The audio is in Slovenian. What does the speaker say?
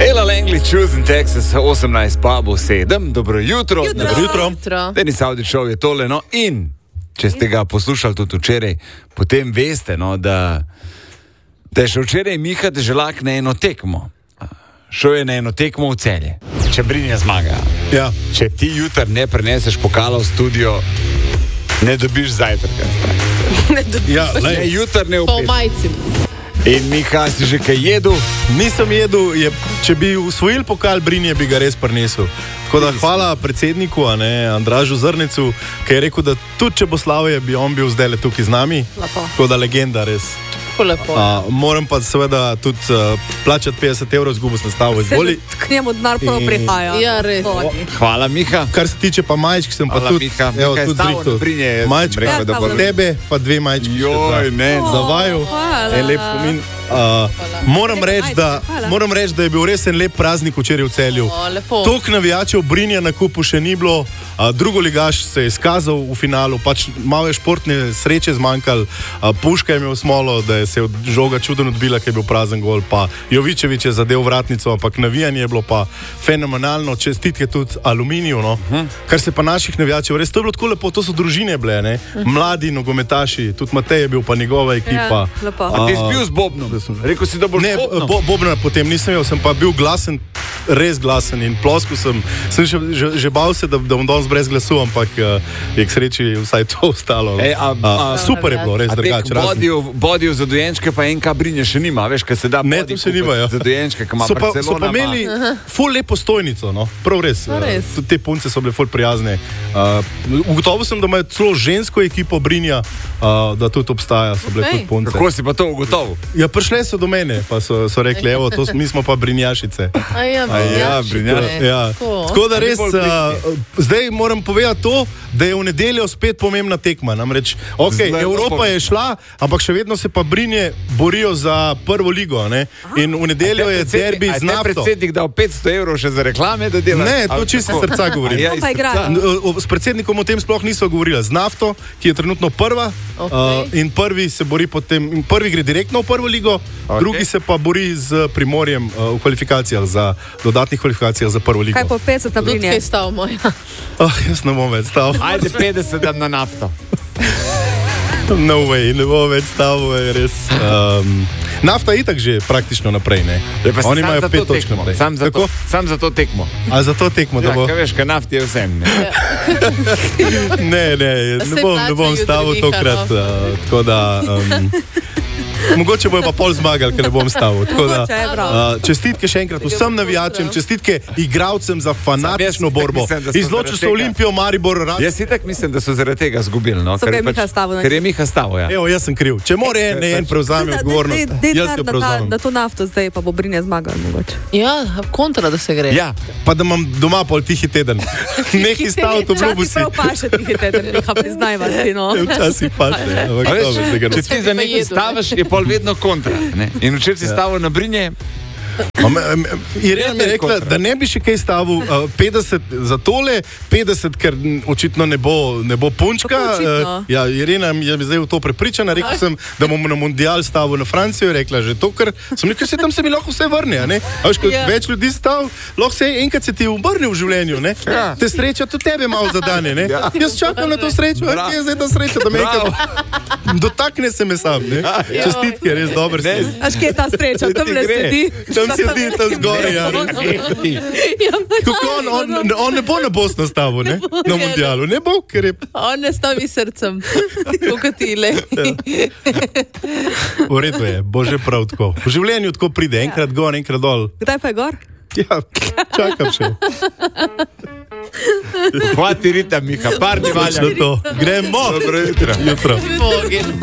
Ella Langley, Choosing Texas, 18 pa bo 7. Dobro jutro. Jutro. Denis Avdićov je tole, no, in če ste ga poslušali tudi včeraj, potem veste, no, da je še včeraj Miha Deželak na eno tekmo. Šel je na eno tekmo v Celje. Če Brinja zmaga. Ja. Če ti jutr ne preneseš pokala v studio, ne dobiš zajtrka. Ja, Ne, jutr ne Po upeš. majci. In Miha, si že kaj jedel? Nisem jedel, če bi usvojil pokal Brinje, bi ga res prinesel. Tako da hvala predsedniku, Andražu Zrnecu, ki je rekel, da tudi če bo Slavje, bi on bil zdaj le tukaj z nami. Lepo. Tako da legenda res. Lepo. Moram pa seveda tudi plačati 50 evrov, zgubo sem stavo izvoli. K njemu denar prvo prihaja. Ja, res. Hvala, Miha. Kar se tiče pa majčk, sem pa Hvala, tudi, Miha. evo, Miha je tudi stavo zrihtal. na Brinje, jaz sem Majčka, rekel, da bo- tebe, pa dve majčki. še Joj, za- ne. Za vaju. hvala. En lep spomin. Moram reči, da je bil res en lep praznik včeraj v Celju. Lepo. Toliko navijačev Brinja na kupu še ni bilo, drugoligaš se je izkazal v finalu, pač malo je športne sreče zmanjkalo, Puška je imel smolo, da je se od žoga čudno odbila, ker je bil prazen gol, pa Jovičević je zadev vratnico, ampak navijanje je bilo pa fenomenalno, čestitke tudi Aluminiju, no. Kar se pa naših navijačev, res to je bilo tako lepo, to so družine bile, ne, mladi nogometaši, tudi Matej je bil, pa njegova ekipa. lepo. A ti si bil z Bobnom? Rekel si, da boš Ne, z Bobnom? Bobna potem nisem imel, sem pa bil glasen, res glasen in ploskal sem že bal se, da bom danes brez glasu, ampak je k sreči vsaj to ostalo. Ej, Super je bilo, res A drugače. tek bodijo za dojenčke, pa NK Brinje še nima, veš, kaj se da Ne, bodi to še nima, ja. za dojenčke, ki ima So pa Barcelona. imeli ful lepo stojnico, no, prav res. res. Tudi te punce so bile ful prijazne. Ugotovil sem, da imajo celo žensko ekipo Brinja, da tudi obstaja, so bile Okej. tudi punce. Kako si pa to ugotovil? Ja, prišle so do mene, pa so rekli, evo, mi smo pa Brinjašice. Brinjaši. Ja. Tako da res, Bolj zdaj moram povedati to, da je v nedeljo spet pomembna tekma. Namreč, Zelo Evropa pomembna. je šla, ampak še vedno se pa Brinje borijo za prvo ligo. Ne? In v nedeljo je derbi z A je Nafto. predsednik dal 500 evrov še za reklame, da dela? Ne, to čisto iz srca govorim. Ja, To pa iz igra. srca. S predsednikom o tem sploh niso govorili. Z Nafto, ki je trenutno prva, Okej. in prvi se bori potem, in prvi gre direktno v prvo ligo, drugi se pa bori z Primorjem v kvalifikacijah, dodatnih kvalifikacijah za prvo ligo. Kaj po 50 na Tudi Brinje? kaj stav moja. Jaz ne bom več stal. Ajde 50 dam na Nafto. No way, ne bom več stal, je res. Nafta je itak že praktično naprej, ne? Ja, pa si Oni sam imajo za 5 to točk tekmo. naprej. Sam za to tekmo. A za to tekmo, da Ja, bo... kaj veš, kaj nafti je vsem. Ne? Ne bom plača stavil jutri tokrat, Miha, tako da... Mogoče bojo pa pol zmagali, ker ne bom stavil. Tako da, Mogoče je prav. čestitke še enkrat vsem navijačem, čestitke igralcem za fanatično Jaz borbo. mislim, da so Izločil so zaradi tega- Olimpijo, Maribor, Jaz si tak mislim, da so zaradi tega zgubili. No? So ga je Miha stavil, ne? Ker je Miha stavil, ja. Evo, jaz sem kriv. Če mora en prevzame odgovornost, jaz jo prevzamem. Da to Nafto zdaj pa bo Brinje zmagal mogoče. Ja, kontra, da se gre. Ja, Pa da imam doma pol tihi teden. Nekaj stavil to obljubo si. Prav paše ti teden, Miha, priznajva si, no. Včasih paše, ampak a veš, dobro, zdaj ga če ne. ti za nekaj jedu, ne? staviš, je pol vedno kontra. Ne? In včeraj si stavil na Brinje, Irena mi je rekla, da ne bi še kaj stavil 50 za tole, 50, ker očitno ne bo punčka. Kako očitno? Ja, Irena je zdaj v to prepričana. Rekel sem, da bom na mundial stavil na Francijo. Je rekla že to, ker sem rekel, se tam se mi lahko vse vrne. a ne? A veš, ko Ja. več ljudi stav, lahko se enkrat se ti obrne v življenju. Ne? Ja. Te sreča tudi tebe malo zadane. Ne? Ja. Jaz čakam na to srečo, Bravo. kje je zdaj ta sreča, da me enkrat dotakne se me sam. Ne? Čestitke, res dober Ne. si. Až kje je ta sreča, tam le gre. sedi. Tam sedi, tam zgoraj. Ja. Kako on ne bo na Bosno stavil, ne? Na mundialu. Ne bo, ker je On ne stavi srcem. Ukatile. v redu je, bo že prav tako. V življenju tako pride, enkrat gor, enkrat dol. Kdaj pa je gor? Ja, čakam še. hvati ritem, Miha, par dni valja. Točno to. Gremo. Dobro jutro. Jutro. Bogi.